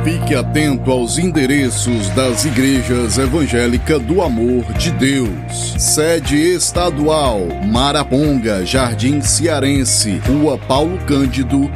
Fique atento aos endereços das igrejas evangélicas do Amor de Deus. Sede estadual: Maraponga, Jardim Cearense, Rua Paulo Cândido,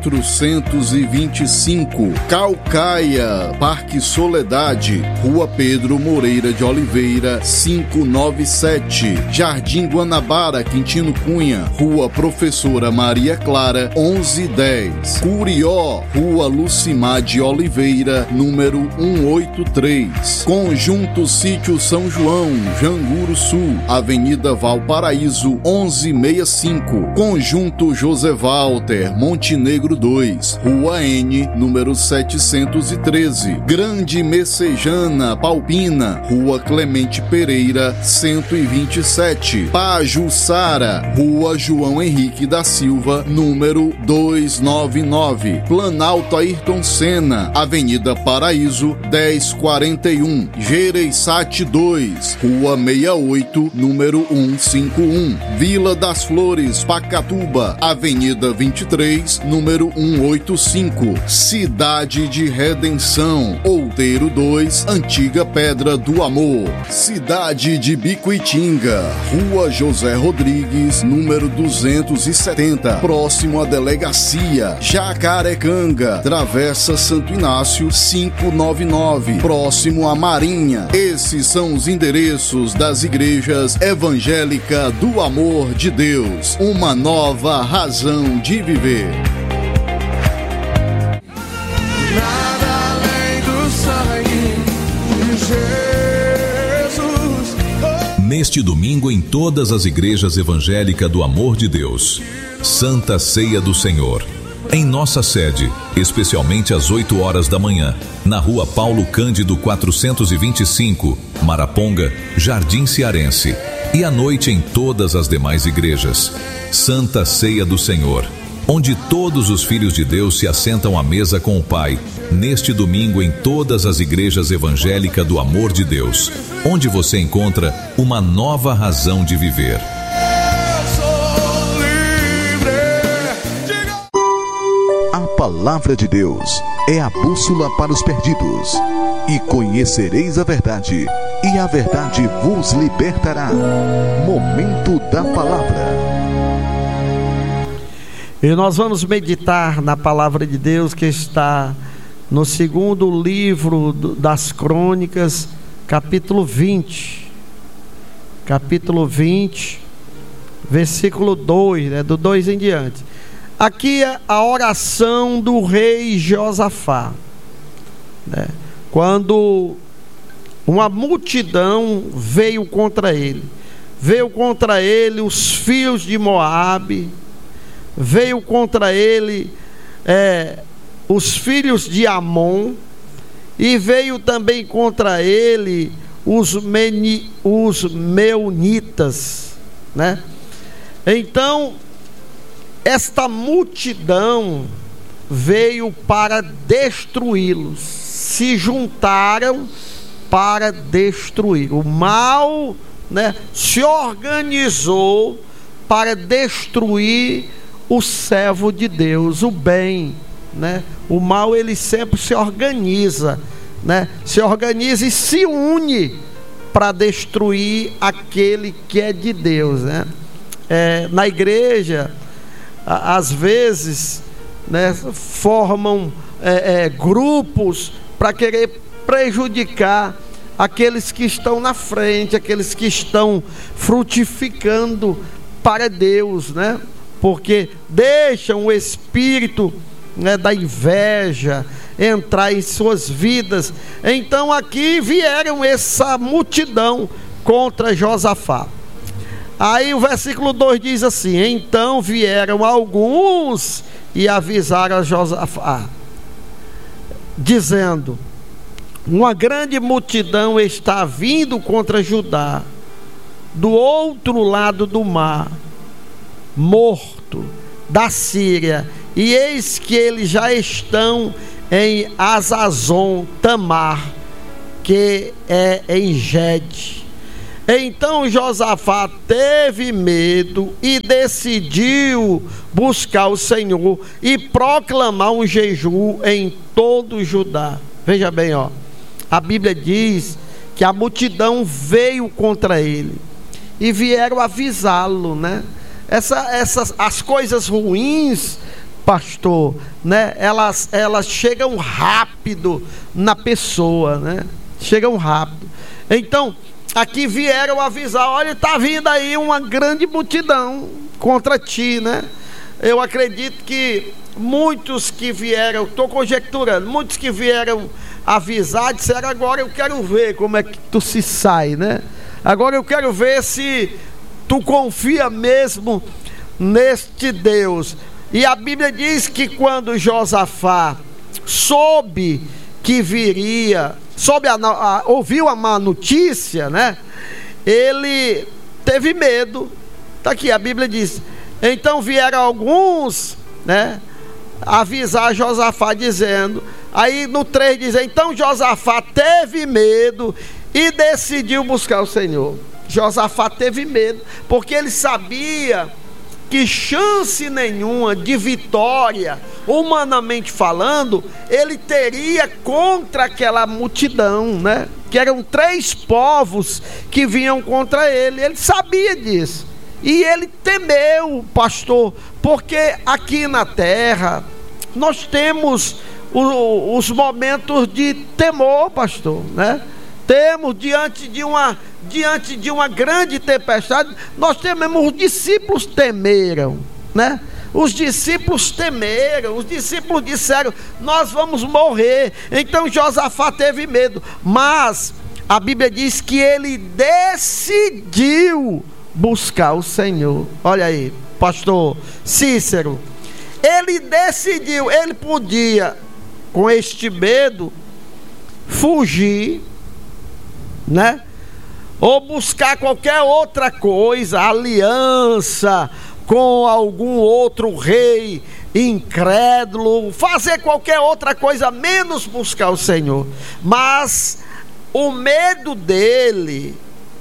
425. Caucaia, Parque Soledade, Rua Pedro Moreira de Oliveira, 597. Jardim Guanabara, Quintino Cunha, Rua Professora Maria Clara, 1110. Curió, Rua Lucimar de Oliveira, número 183. Conjunto Sítio São João, Janguru Sul, Avenida Valparaíso, 1165. Conjunto José Walter, Montenegro 2, Rua N, número 713. Grande Messejana, Palpina, Rua Clemente Pereira, 127. Pajuçara, Rua João Henrique da Silva, número 299. Planalto Ayrton Senna, Avenida Paraíso, 1041. Gereissati 2, Rua 68, número 151. Vila das Flores, Pacatuba, Avenida 23, número 185. Cidade de Redenção, Outeiro 2, Antiga Pedra do Amor. Cidade de Bicuitinga, Rua José Rodrigues, número 270, próximo à Delegacia. Jacarecanga, Travessa Santo Inácio, 599, próximo à Marinha. Esses são os endereços das igrejas evangélicas do Amor de Deus. Uma nova razão de viver. Nada além do sangue de Jesus. Neste domingo, em todas as igrejas evangélicas do Amor de Deus, Santa Ceia do Senhor. Em nossa sede, especialmente às 8 horas da manhã, na Rua Paulo Cândido 425, Maraponga, Jardim Cearense. E à noite em todas as demais igrejas. Santa Ceia do Senhor, onde todos os filhos de Deus se assentam à mesa com o Pai. Neste domingo em todas as igrejas evangélicas do Amor de Deus, onde você encontra uma nova razão de viver. A palavra de Deus é a bússola para os perdidos. E conhecereis a verdade, e a verdade vos libertará. Momento da palavra. E nós vamos meditar na palavra de Deus que está no segundo livro das Crônicas, capítulo 20. Capítulo 20, versículo 2, do 2 em diante. Aqui é a oração do rei Josafá, né? Quando uma multidão veio contra ele os filhos de Moabe, veio contra ele os filhos de Amon, e veio também contra ele os meunitas, né? Então esta multidão veio para destruí-los, se juntaram para destruir. O mal, né, se organizou para destruir o servo de Deus, o bem, né? O mal, ele sempre se organiza, né? Se organiza e se une para destruir aquele que é de Deus, né? Na igreja, às vezes, né, formam grupos para querer prejudicar aqueles que estão na frente, aqueles que estão frutificando para Deus, né? Porque deixam o espírito, né, da inveja entrar em suas vidas. Então aqui vieram essa multidão contra Josafá. Aí o versículo 2 diz assim: então vieram alguns e avisaram a Josafá, dizendo: uma grande multidão está vindo contra Judá, do outro lado do mar morto, da Síria, e eis que eles já estão em Azazon Tamar, que é em Gede. Então Josafá teve medo e decidiu buscar o Senhor e proclamar um jejum em todo Judá. Veja bem, ó, a Bíblia diz que a multidão veio contra ele e vieram avisá-lo, né? As coisas ruins, pastor, né? Elas chegam rápido na pessoa, né? Chegam rápido. Então, aqui vieram avisar: olha, está vindo aí uma grande multidão contra ti, né? Eu acredito que muitos que vieram, estou conjecturando, muitos que vieram avisar, disseram: agora eu quero ver como é que tu se sai, né? Agora eu quero ver se tu confia mesmo neste Deus. E a Bíblia diz que quando Josafá soube que viria, ouviu a má notícia, né? Ele teve medo. Está aqui, a Bíblia diz: então vieram alguns, né, avisar Josafá, dizendo, aí no 3 diz: então Josafá teve medo e decidiu buscar o Senhor. Josafá teve medo, porque ele sabia que chance nenhuma de vitória, humanamente falando, ele teria contra aquela multidão, né? Que eram 3 povos que vinham contra ele. Ele sabia disso. E ele temeu, pastor, porque aqui na terra nós temos os momentos de temor, pastor, né? Temos diante de uma grande tempestade, nós tememos. Os discípulos temeram, né? Os discípulos temeram, os discípulos disseram: nós vamos morrer. Então Josafá teve medo, mas a Bíblia diz que ele decidiu buscar o Senhor. Olha aí, pastor Cícero, ele decidiu. Ele podia, com este medo, fugir, né? Ou buscar qualquer outra coisa, aliança com algum outro rei incrédulo, fazer qualquer outra coisa menos buscar o Senhor. Mas o medo dele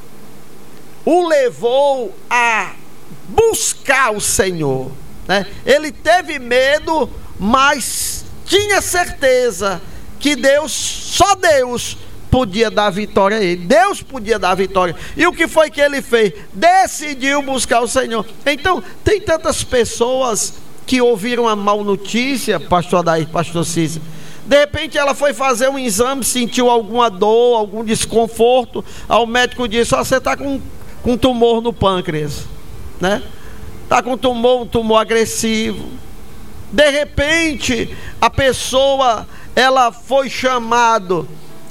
o levou a buscar o Senhor, né? Ele teve medo, mas tinha certeza que só Deus podia dar vitória a ele. Deus podia dar vitória. E o que foi que ele fez? Decidiu buscar o Senhor. Então, tem tantas pessoas que ouviram a má notícia, pastor Adair, pastor Cícero. De repente ela foi fazer um exame, sentiu alguma dor, algum desconforto. Aí o médico disse: você está com tumor no pâncreas, né? Está com um tumor agressivo. De repente a pessoa, ela foi chamado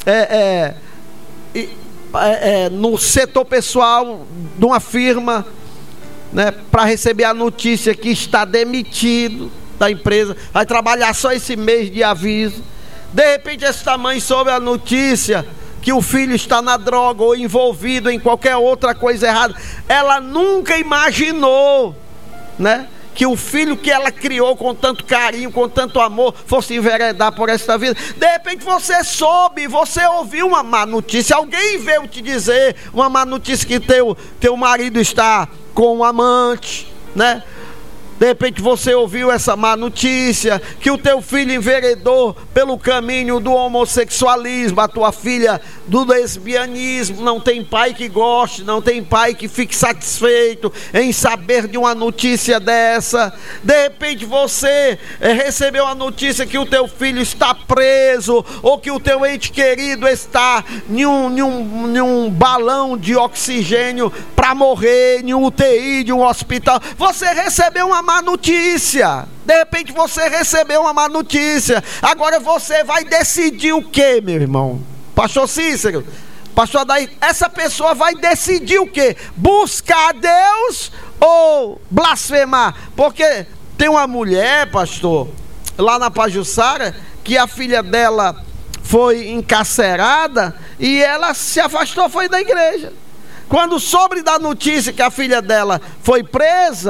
no setor pessoal de uma firma, né, para receber a notícia que está demitido da empresa, vai trabalhar só esse mês de aviso. De repente esta mãe soube a notícia que o filho está na droga ou envolvido em qualquer outra coisa errada. Ela nunca imaginou, né, que o filho que ela criou com tanto carinho, com tanto amor, fosse enveredar por esta vida. De repente você soube, você ouviu uma má notícia, alguém veio te dizer uma má notícia, que teu marido está com um amante, né? De repente você ouviu essa má notícia, que o teu filho enveredou pelo caminho do homossexualismo, a tua filha do lesbianismo. Não tem pai que goste, não tem pai que fique satisfeito em saber de uma notícia dessa. De repente você recebeu a notícia que o teu filho está preso, ou que o teu ente querido está em um balão de oxigênio para morrer, em um UTI de um hospital. Você recebeu uma má notícia. De repente você recebeu uma má notícia. Agora você vai decidir o que, meu irmão? Pastor Cícero, pastor Adair, essa pessoa vai decidir o que? Buscar a Deus ou blasfemar? Porque tem uma mulher, pastor, lá na Pajuçara, que a filha dela foi encarcerada e ela se afastou, foi da igreja. Quando soube da notícia que a filha dela foi presa,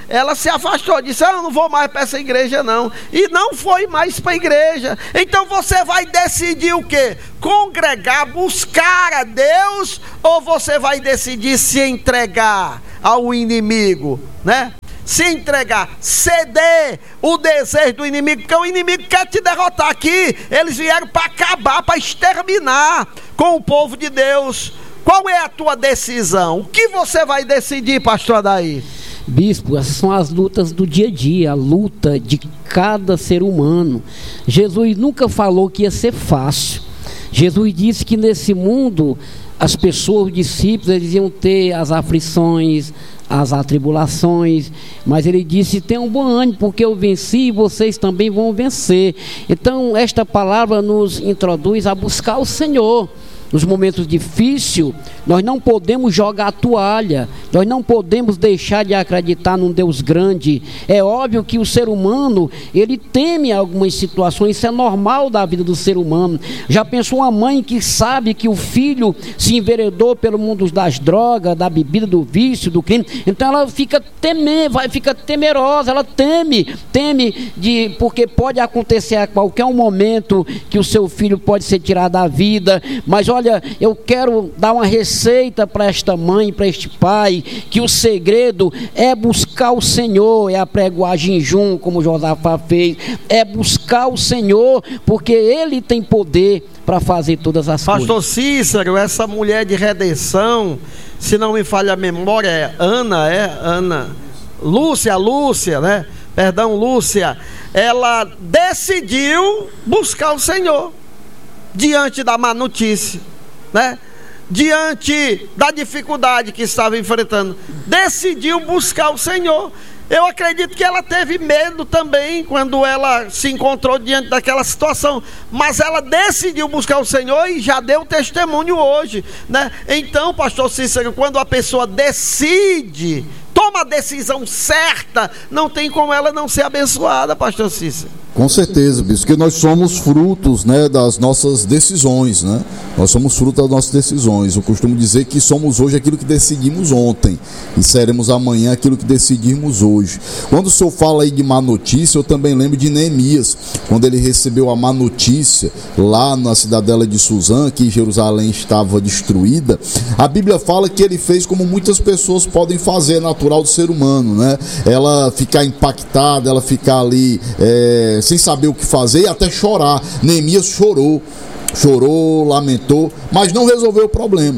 ela se afastou, disse: eu não vou mais para essa igreja não, e não foi mais para a igreja. Então você vai decidir o quê? Congregar, buscar a Deus, ou você vai decidir se entregar ao inimigo, né? Se entregar, ceder o desejo do inimigo, porque o inimigo quer te derrotar. Aqui eles vieram para acabar, para exterminar com o povo de Deus. Qual é a tua decisão? O que você vai decidir, pastor Adair? Bispo, essas são as lutas do dia a dia, a luta de cada ser humano. Jesus nunca falou que ia ser fácil. Jesus disse que nesse mundo as pessoas, os discípulos, eles iam ter as aflições, as atribulações, mas ele disse: tenham bom ânimo, porque eu venci e vocês também vão vencer. Então esta palavra nos introduz a buscar o Senhor. Nos momentos difíceis, nós não podemos jogar a toalha, nós não podemos deixar de acreditar num Deus grande. É óbvio que o ser humano, ele teme algumas situações, isso é normal da vida do ser humano. Já pensou uma mãe que sabe que o filho se enveredou pelo mundo das drogas, da bebida, do vício, do crime? Então ela fica temerosa, ela teme porque pode acontecer a qualquer momento que o seu filho pode ser tirado da vida. Mas olha, eu quero dar uma receita para esta mãe, para este pai, que o segredo é buscar o Senhor, é apregoar jejum, como Josafá fez, é buscar o Senhor, porque Ele tem poder para fazer todas as coisas. Pastor Cícero, essa mulher de redenção, se não me falha a memória, é Ana, Lúcia, né? Perdão, Lúcia, ela decidiu buscar o Senhor diante da má notícia, né? Diante da dificuldade que estava enfrentando, decidiu buscar o Senhor. Eu acredito que ela teve medo também quando ela se encontrou diante daquela situação, mas ela decidiu buscar o Senhor e já deu testemunho hoje, né? Então, pastor Cícero, quando a pessoa decide, toma a decisão certa, não tem como ela não ser abençoada, pastor Cícero. Com certeza, bispo, porque nós somos frutos, né, das nossas decisões, né? Nós somos frutos das nossas decisões. Eu costumo dizer que somos hoje aquilo que decidimos ontem e seremos amanhã aquilo que decidimos hoje. Quando o senhor fala aí de má notícia, eu também lembro de Neemias, quando ele recebeu a má notícia lá na cidadela de Suzã, que Jerusalém estava destruída. A Bíblia fala que ele fez como muitas pessoas podem fazer, natural do ser humano, né? Ela ficar impactada, ela ficar ali sem saber o que fazer e até chorar. Neemias chorou, lamentou, mas não resolveu o problema.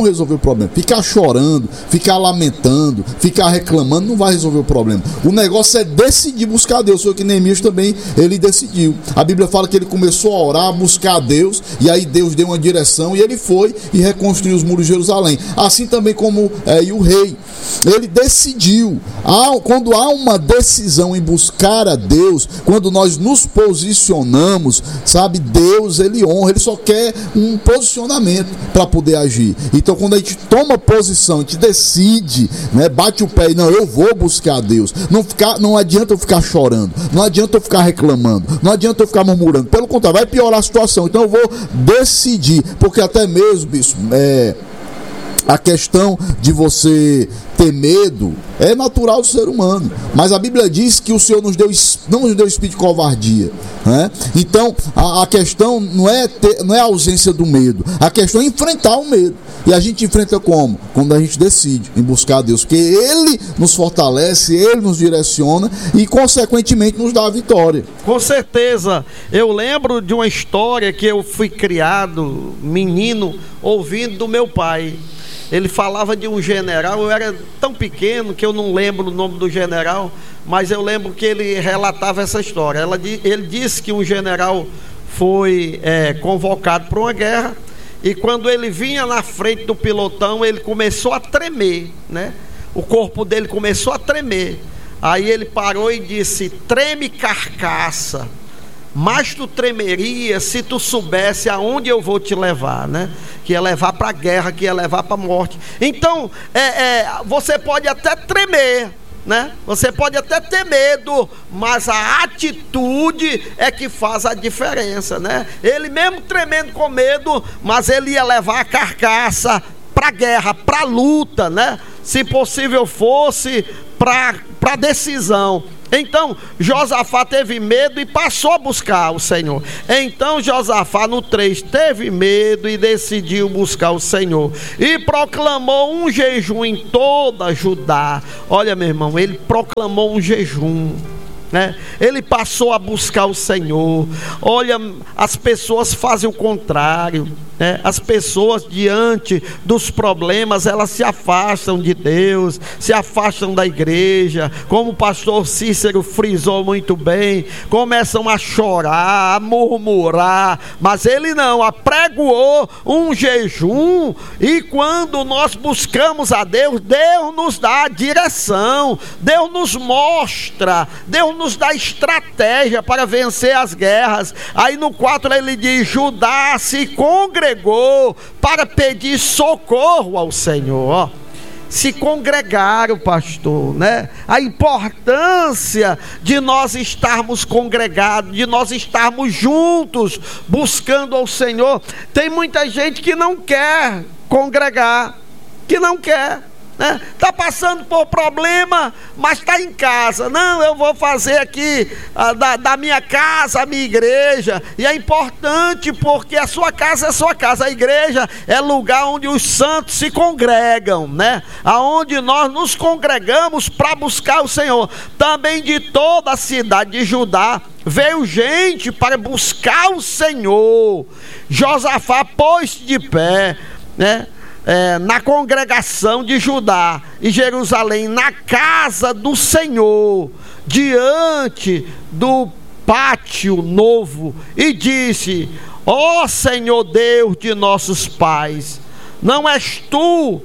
Ficar chorando, ficar lamentando, ficar reclamando não vai resolver o problema. O negócio é decidir buscar a Deus. Foi o que Neemias também ele decidiu. A Bíblia fala que ele começou a orar, a buscar a Deus, e aí Deus deu uma direção e ele foi e reconstruiu os muros de Jerusalém. Assim também como e o rei, ele decidiu. Quando há uma decisão em buscar a Deus, quando nós nos posicionamos, sabe, Deus ele honra, ele só quer um posicionamento para poder agir. Então quando a gente toma posição, a gente decide, né, bate o pé e não, eu vou buscar a Deus. Não adianta eu ficar chorando, não adianta eu ficar reclamando, não adianta eu ficar murmurando, pelo contrário, vai piorar a situação. Então eu vou decidir, porque até mesmo, bispo, a questão de você ter medo é natural do ser humano, mas a Bíblia diz que o Senhor não nos deu espírito de covardia, né? Então a questão não é a ausência do medo, a questão é enfrentar o medo. E a gente enfrenta como? Quando a gente decide em buscar a Deus, porque Ele nos fortalece, Ele nos direciona e consequentemente nos dá a vitória. Com certeza. Eu lembro de uma história que eu fui criado, menino, ouvindo do meu pai. Ele falava de um general, eu era tão pequeno que eu não lembro o nome do general, mas eu lembro que ele relatava essa história. Ele disse que um general foi convocado para uma guerra, e quando ele vinha na frente do pelotão, ele começou a tremer, né? O corpo dele começou a tremer. Aí ele parou e disse: treme, carcaça, mas tu tremeria se tu soubesse aonde eu vou te levar, né? Que ia levar para a guerra, que ia levar para a morte. Então, você pode até tremer, né? Você pode até ter medo, mas a atitude é que faz a diferença, né? Ele mesmo tremendo com medo, mas ele ia levar a carcaça para a guerra, para a luta, né? Se possível fosse para para decisão. Então Josafá teve medo e passou a buscar o Senhor. Então Josafá no 3 teve medo e decidiu buscar o Senhor, e proclamou um jejum em toda Judá. Olha, meu irmão, ele proclamou um jejum, né? Ele passou a buscar o Senhor. Olha, as pessoas fazem o contrário, né? As pessoas, diante dos problemas, elas se afastam de Deus, se afastam da igreja, como o pastor Cícero frisou muito bem, começam a chorar, a murmurar. Mas ele não, apregoou um jejum, e quando nós buscamos a Deus, Deus nos dá a direção, Deus nos mostra, Deus nos dá estratégia para vencer as guerras. Aí no 4 ele diz: Judá se congregou para pedir socorro ao Senhor. Se congregaram, pastor, né? A importância de nós estarmos congregados, de nós estarmos juntos buscando ao Senhor. Tem muita gente que não quer congregar, que não quer, né? Está passando por problema, mas está em casa. Não, eu vou fazer aqui da minha casa a minha igreja. E é importante, porque a sua casa é a sua casa. A igreja é lugar onde os santos se congregam, né? Aonde nós nos congregamos para buscar o Senhor. Também de toda a cidade de Judá veio gente para buscar o Senhor. Josafá pôs-se de pé, né? Na congregação de Judá e Jerusalém, na casa do Senhor, diante do pátio novo, e disse: ó Senhor Deus de nossos pais, não és tu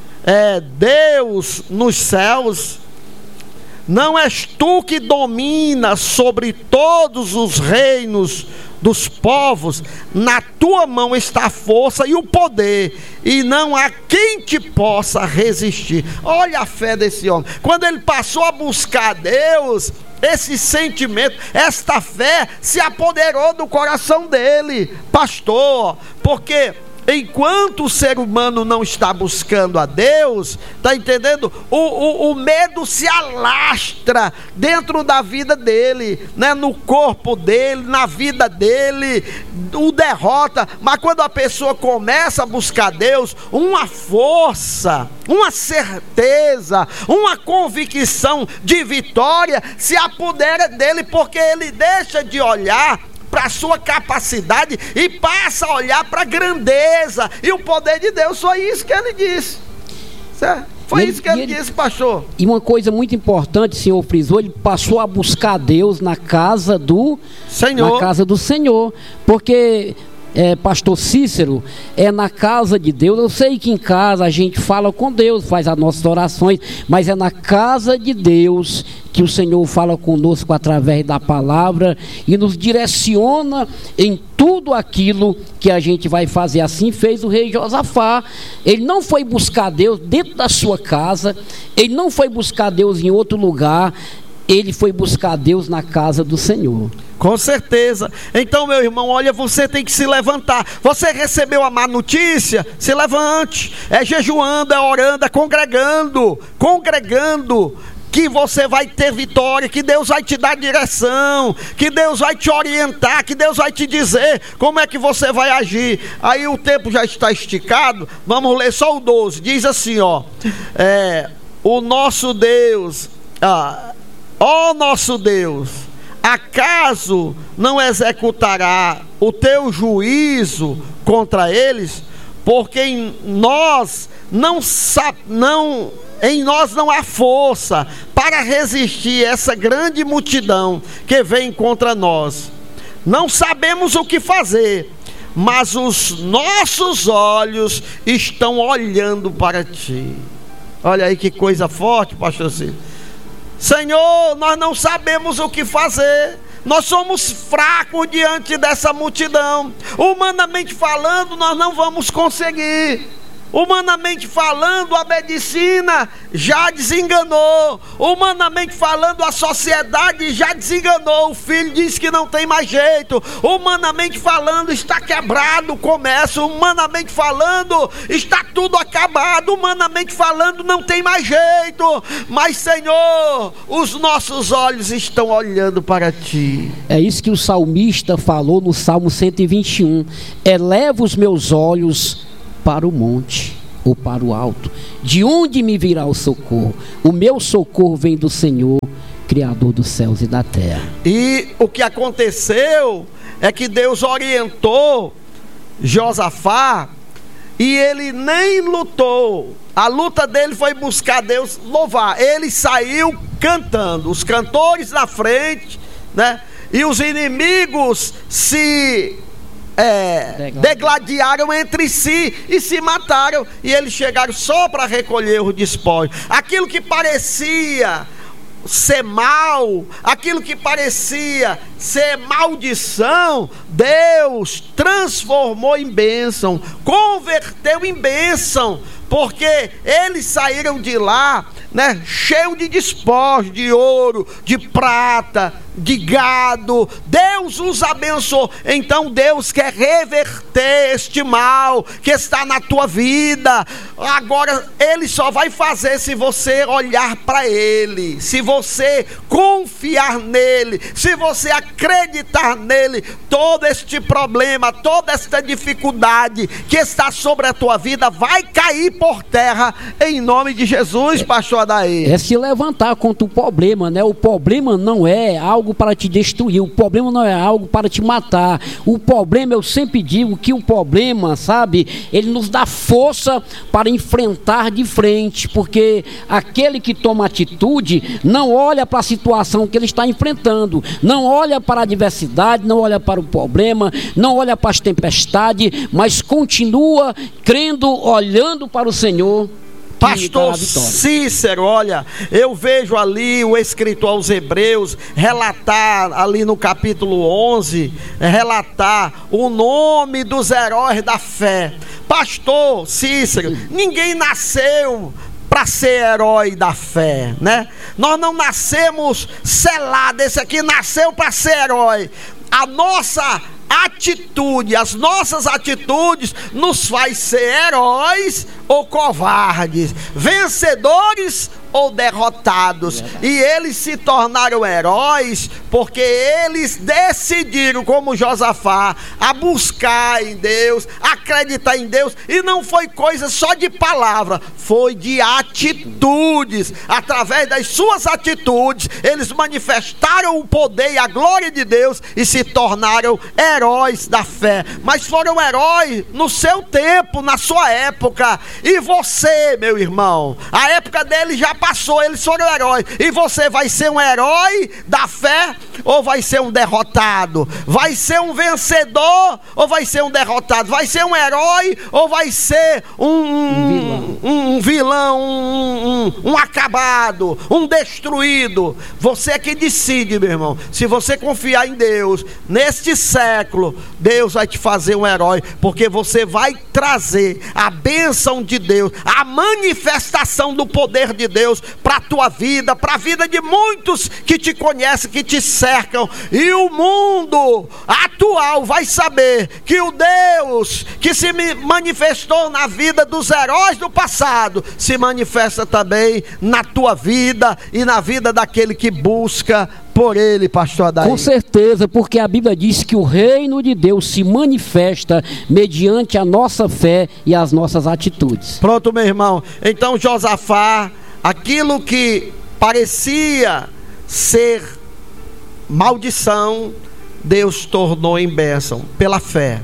Deus nos céus? Não és tu que dominas sobre todos os reinos dos povos? Na tua mão está a força e o poder, e não há quem te possa resistir. Olha a fé desse homem. Quando ele passou a buscar a Deus, esse sentimento, esta fé se apoderou do coração dele, pastor, porque enquanto o ser humano não está buscando a Deus, está entendendo? O medo se alastra dentro da vida dele, né? No corpo dele, na vida dele, o derrota. Mas quando a pessoa começa a buscar Deus, uma força, uma certeza, uma convicção de vitória se apodera dele, porque ele deixa de olhar para a sua capacidade e passa a olhar para a grandeza e o poder de Deus. Foi isso que ele disse, certo? Foi isso que ele disse, pastor. E uma coisa muito importante, o senhor frisou, ele passou a buscar Deus na casa do Senhor. Na casa do Senhor, porque pastor Cícero, é na casa de Deus. Eu sei que em casa a gente fala com Deus, faz as nossas orações, mas é na casa de Deus que o Senhor fala conosco através da palavra e nos direciona em tudo aquilo que a gente vai fazer. Assim fez o rei Josafá. Ele não foi buscar Deus dentro da sua casa, ele não foi buscar Deus em outro lugar, ele foi buscar Deus na casa do Senhor. Com certeza. Então, meu irmão, olha, você tem que se levantar. Você recebeu a má notícia? Se levante. É jejuando, é orando, é congregando, que você vai ter vitória, que Deus vai te dar direção, que Deus vai te orientar, que Deus vai te dizer como é que você vai agir. Aí o tempo já está esticado, vamos ler só o 12, diz assim, ó: o nosso Deus, ó nosso Deus, acaso não executará o teu juízo contra eles? Porque em nós não há força para resistir essa grande multidão que vem contra nós. Não sabemos o que fazer, mas os nossos olhos estão olhando para ti. Olha aí que coisa forte, pastor Cícero. Senhor, nós não sabemos o que fazer. Nós somos fracos diante dessa multidão. Humanamente falando, nós não vamos conseguir. Humanamente falando, a medicina já desenganou. Humanamente falando, a sociedade já desenganou. O filho diz que não tem mais jeito. Humanamente falando, está quebrado o comércio. Humanamente falando, está tudo acabado. Humanamente falando, não tem mais jeito. Mas, Senhor, os nossos olhos estão olhando para Ti. É isso que o salmista falou no Salmo 121. Eleva os meus olhos para o monte, ou para o alto. De onde me virá o socorro? O meu socorro vem do Senhor, Criador dos céus e da terra. E o que aconteceu é que Deus orientou Josafá e ele nem lutou. A luta dele foi buscar Deus, louvar. Ele saiu cantando, os cantores na frente, né? E os inimigos se degladiaram entre si e se mataram, e eles chegaram só para recolher o despojo. Aquilo que parecia ser mal, aquilo que parecia ser maldição, Deus transformou em bênção, converteu em bênção, porque eles saíram de lá, né, cheio de despojos, de ouro, de prata, de gado. Deus os abençoou. Então Deus quer reverter este mal que está na tua vida. Agora Ele só vai fazer se você olhar para Ele, se você confiar nele, se você acreditar nele. Todo este problema, toda esta dificuldade que está sobre a tua vida vai cair por terra em nome de Jesus, pastor Adair. É se levantar contra o problema, né? O problema não é algo para te destruir, o problema não é algo para te matar. O problema, eu sempre digo que o problema, sabe, ele nos dá força para enfrentar de frente, porque aquele que toma atitude não olha para a situação que ele está enfrentando, não olha para a adversidade, não olha para o problema, não olha para as tempestades, mas continua crendo, olhando para o Senhor. Pastor Cícero, olha, eu vejo ali o escritor aos Hebreus relatar ali no capítulo 11, relatar o nome dos heróis da fé. Pastor Cícero, ninguém nasceu para ser herói da fé, né? Nós não nascemos selados, esse aqui nasceu para ser herói. A nossa atitude, as nossas atitudes nos faz ser heróis ou covardes, vencedores ou derrotados. E eles se tornaram heróis porque eles decidiram, como Josafá, a buscar em Deus, acreditar em Deus. E não foi coisa só de palavra, foi de atitudes. Através das suas atitudes, eles manifestaram o poder e a glória de Deus e se tornaram heróis da fé. Mas foram heróis no seu tempo, na sua época. E você, meu irmão, a época deles já passou, eles foram heróis. E você vai ser um herói da fé ou vai ser um derrotado? Vai ser um vencedor ou vai ser um derrotado? Vai ser um herói ou vai ser um vilão, um acabado, um destruído? Você é que decide, meu irmão. Se você confiar em Deus, neste século, Deus vai te fazer um herói, porque você vai trazer a bênção de Deus, a manifestação do poder de Deus para a tua vida, para a vida de muitos que te conhecem, que te cercam. E o mundo atual vai saber que o Deus que se manifestou na vida dos heróis do passado se manifesta também na tua vida e na vida daquele que busca por ele, pastor Adair. Com certeza, porque a Bíblia diz que o reino de Deus se manifesta mediante a nossa fé e as nossas atitudes. Pronto, meu irmão. Então Josafá, aquilo que parecia ser maldição, Deus tornou em bênção pela fé,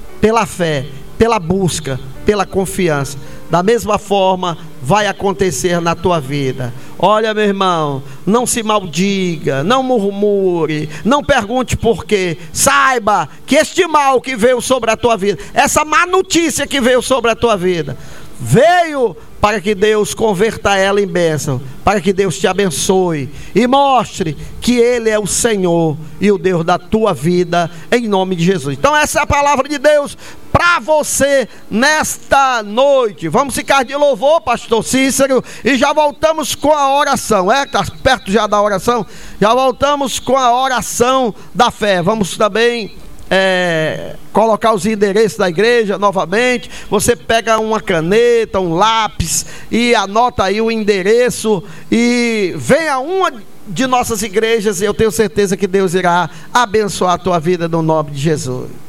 pela busca, pela confiança. Da mesma forma vai acontecer na tua vida. Olha, meu irmão, não se maldiga, não murmure, não pergunte por quê. Saiba que este mal que veio sobre a tua vida, essa má notícia que veio sobre a tua vida, veio para que Deus converta ela em bênção, para que Deus te abençoe e mostre que Ele é o Senhor e o Deus da tua vida, em nome de Jesus. Então essa é a palavra de Deus para você nesta noite. Vamos ficar de louvor, pastor Cícero, e já voltamos com a oração. Está perto já da oração? Já voltamos com a oração da fé. Vamos também colocar os endereços da igreja novamente. Você pega uma caneta, um lápis e anota aí o endereço e venha a uma de nossas igrejas, e eu tenho certeza que Deus irá abençoar a tua vida no nome de Jesus.